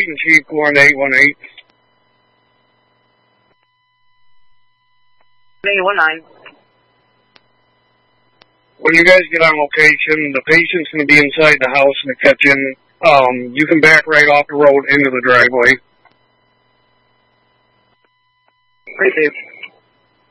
and Chief going to 818. 819. When you guys get on location, the patient's going to be inside the house in the kitchen. You can back right off the road into the driveway. Appreciate it.